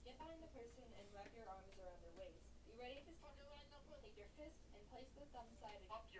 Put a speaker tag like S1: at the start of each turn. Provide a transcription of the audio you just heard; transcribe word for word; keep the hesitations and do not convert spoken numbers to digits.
S1: Get behind the person and wrap your arms around their waist. You ready at this point? Take your fist and place the thumb side